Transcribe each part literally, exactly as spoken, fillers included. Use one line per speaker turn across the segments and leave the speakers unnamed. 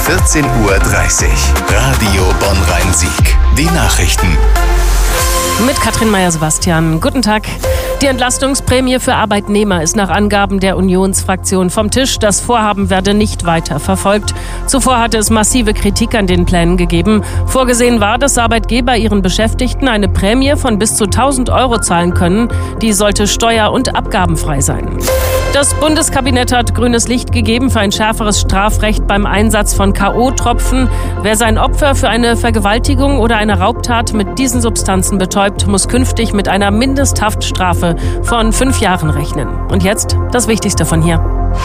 vierzehn Uhr dreißig. Radio Bonn-Rhein-Sieg. Die Nachrichten.
Mit Katrin Meyer-Sebastian. Guten Tag. Die Entlastungsprämie für Arbeitnehmer ist nach Angaben der Unionsfraktion vom Tisch. Das Vorhaben werde nicht weiter verfolgt. Zuvor hatte es massive Kritik an den Plänen gegeben. Vorgesehen war, dass Arbeitgeber ihren Beschäftigten eine Prämie von bis zu tausend Euro zahlen können. Die sollte steuer- und abgabenfrei sein. Das Bundeskabinett hat grünes Licht gegeben für ein schärferes Strafrecht beim Einsatz von K O-Tropfen. Wer sein Opfer für eine Vergewaltigung oder eine Raubtat mit diesen Substanzen betäubt, muss künftig mit einer Mindesthaftstrafe von fünf Jahren rechnen. Und jetzt das Wichtigste von hier.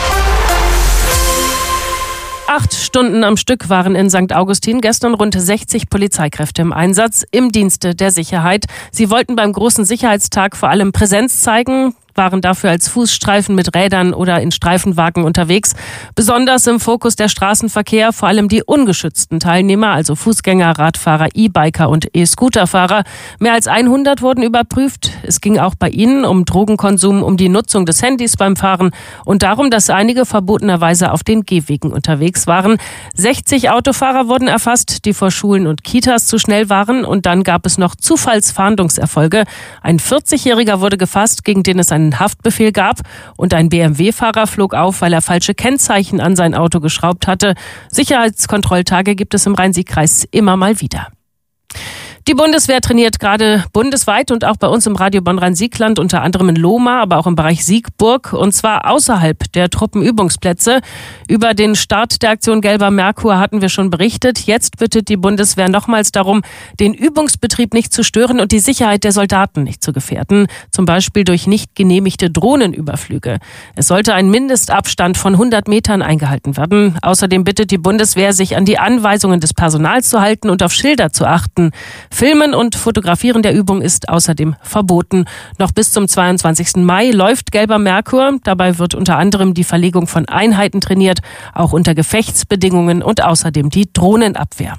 Acht Stunden am Stück waren in Sankt Augustin gestern rund sechzig Polizeikräfte im Einsatz im Dienste der Sicherheit. Sie wollten beim großen Sicherheitstag vor allem Präsenz zeigen, waren dafür als Fußstreifen mit Rädern oder in Streifenwagen unterwegs. Besonders im Fokus der Straßenverkehr vor allem die ungeschützten Teilnehmer, also Fußgänger, Radfahrer, E-Biker und E-Scooterfahrer. Mehr als hundert wurden überprüft. Es ging auch bei ihnen um Drogenkonsum, um die Nutzung des Handys beim Fahren und darum, dass einige verbotenerweise auf den Gehwegen unterwegs waren. sechzig Autofahrer wurden erfasst, die vor Schulen und Kitas zu schnell waren. Und dann gab es noch Zufallsfahndungserfolge. Ein vierzigjähriger wurde gefasst, gegen den es einen Haftbefehl gab, und ein B M W-Fahrer flog auf, weil er falsche Kennzeichen an sein Auto geschraubt hatte. Sicherheitskontrolltage gibt es im Rhein-Sieg-Kreis immer mal wieder. Die Bundeswehr trainiert gerade bundesweit und auch bei uns im Radio Bonn-Rhein-Sieg-Land, unter anderem in Lohmar, aber auch im Bereich Siegburg, und zwar außerhalb der Truppenübungsplätze. Über den Start der Aktion Gelber Merkur hatten wir schon berichtet. Jetzt bittet die Bundeswehr nochmals darum, den Übungsbetrieb nicht zu stören und die Sicherheit der Soldaten nicht zu gefährden, zum Beispiel durch nicht genehmigte Drohnenüberflüge. Es sollte ein Mindestabstand von hundert Metern eingehalten werden. Außerdem bittet die Bundeswehr, sich an die Anweisungen des Personals zu halten und auf Schilder zu achten. Filmen und Fotografieren der Übung ist außerdem verboten. Noch bis zum zweiundzwanzigsten Mai läuft Gelber Merkur. Dabei wird unter anderem die Verlegung von Einheiten trainiert, auch unter Gefechtsbedingungen, und außerdem die Drohnenabwehr.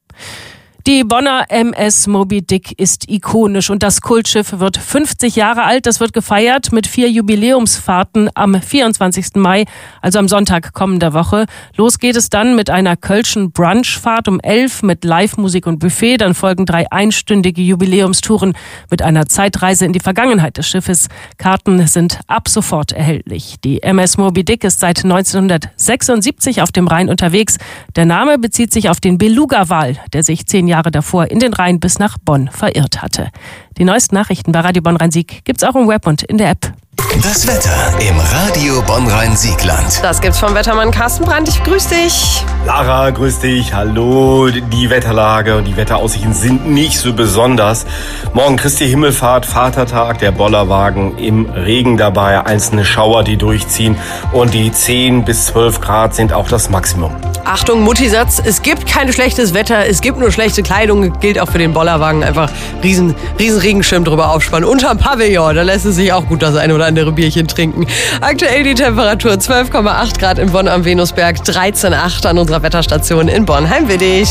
Die Bonner M S Moby Dick ist ikonisch und das Kultschiff wird fünfzig Jahre alt. Das wird gefeiert mit vier Jubiläumsfahrten am vierundzwanzigsten Mai, also am Sonntag kommender Woche. Los geht es dann mit einer kölschen Brunchfahrt um elf mit Live-Musik und Buffet. Dann folgen drei einstündige Jubiläumstouren mit einer Zeitreise in die Vergangenheit des Schiffes. Karten sind ab sofort erhältlich. Die M S Moby Dick ist seit neunzehnhundertsechsundsiebzig auf dem Rhein unterwegs. Der Name bezieht sich auf den Beluga-Wal, der sich zehn Jahre davor in den Rhein bis nach Bonn verirrt hatte. Die neuesten Nachrichten bei Radio Bonn-Rhein-Sieg gibt's auch im Web und in der App.
Das Wetter im Radio Bonn-Rhein-Sieg-Land.
Das gibt's vom Wettermann Carsten Brandt. Ich grüß dich.
Lara, grüß dich. Hallo. Die Wetterlage und die Wetteraussichten sind nicht so besonders. Morgen Christi Himmelfahrt, Vatertag, der Bollerwagen im Regen dabei. Einzelne Schauer, die durchziehen. Und die zehn bis zwölf Grad sind auch das Maximum.
Achtung, Mutti-Satz. Es gibt kein schlechtes Wetter, es gibt nur schlechte Kleidung. Gilt auch für den Bollerwagen. Einfach riesen, riesen Regenschirm drüber aufspannen. Unterm Pavillon, da lässt es sich auch gut das eine oder andere Bierchen trinken. Aktuell die Temperatur zwölf Komma acht Grad in Bonn am Venusberg, dreizehn Komma acht an unserer Wetterstation in Bonn-Heimwiddig.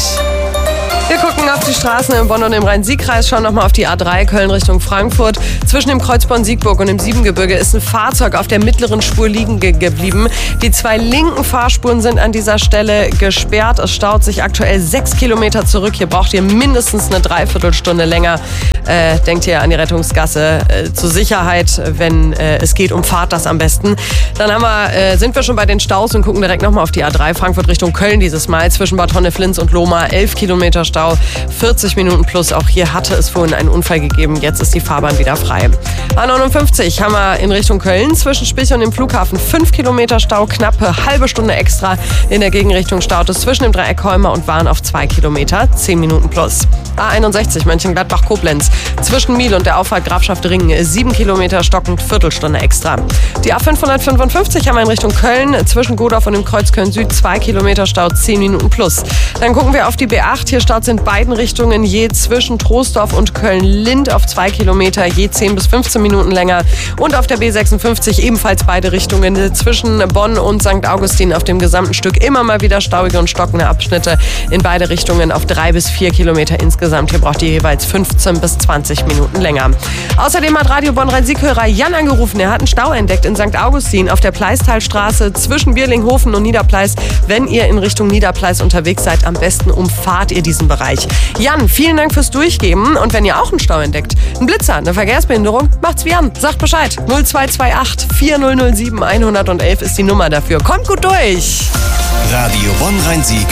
Wir gucken auf die Straßen in Bonn und im Rhein-Sieg-Kreis, schauen nochmal auf die A drei Köln Richtung Frankfurt. Zwischen dem Kreuz Bonn-Siegburg und dem Siebengebirge ist ein Fahrzeug auf der mittleren Spur liegen ge- geblieben. Die zwei linken Fahrspuren sind an dieser Stelle gesperrt. Es staut sich aktuell sechs Kilometer zurück. Hier braucht ihr mindestens eine Dreiviertelstunde länger. Äh, denkt ihr an die Rettungsgasse äh, zur Sicherheit, wenn äh, es geht um Fahrt, das am besten. Dann haben wir, äh, sind wir schon bei den Staus und gucken direkt nochmal auf die A drei Frankfurt Richtung Köln dieses Mal. Zwischen Bad Honneflins und Lohmar elf Kilometer Stau. vierzig Minuten plus. Auch hier hatte es vorhin einen Unfall gegeben. Jetzt ist die Fahrbahn wieder frei. A neunundfünfzig haben wir in Richtung Köln zwischen Spich und dem Flughafen fünf Kilometer Stau. Knappe halbe Stunde extra. In der Gegenrichtung staut es zwischen dem Dreieck Holmer und Wahn auf zwei Kilometer. zehn Minuten plus. A einundsechzig Mönchengladbach-Koblenz. Zwischen Miel und der Auffahrt Grafschaft Ringen sieben Kilometer stockend, Viertelstunde extra. Die A fünfhundertfünfundfünfzig haben wir in Richtung Köln. Zwischen Godorf und dem Kreuz Köln Süd zwei Kilometer Stau, zehn Minuten plus. Dann gucken wir auf die B acht. Hier Staus in beiden Richtungen je zwischen Troisdorf und Köln-Lind auf zwei Kilometer, je zehn bis fünfzehn Minuten länger. Und auf der B sechsundfünfzig ebenfalls beide Richtungen zwischen Bonn und Sankt Augustin auf dem gesamten Stück immer mal wieder stauige und stockende Abschnitte in beide Richtungen auf drei bis vier Kilometer insgesamt. Hier braucht ihr jeweils fünfzehn bis zwanzig Minuten länger. Außerdem hat Radio Bonn-Rhein-Sieg-Hörer Jan angerufen. Er hat einen Stau entdeckt in Sankt Augustin auf der Pleistalstraße zwischen Bierlinghofen und Niederpleis. Wenn ihr in Richtung Niederpleis unterwegs seid, am besten umfahrt ihr diesen Bereich. Jan, vielen Dank fürs Durchgeben. Und wenn ihr auch einen Stau entdeckt, einen Blitzer, eine Verkehrsbehinderung, macht's wie Jan. Sagt Bescheid. null zwei zwei acht vier null null sieben eins eins eins ist die Nummer dafür. Kommt gut durch.
Radio Bonn-Rhein-Sieg.